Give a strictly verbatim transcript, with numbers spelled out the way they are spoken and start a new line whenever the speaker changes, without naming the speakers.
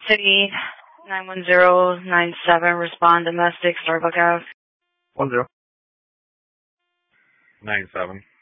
City nine one zero nine seven, respond domestic, Starbuck Ave.
One zero.
Nine seven.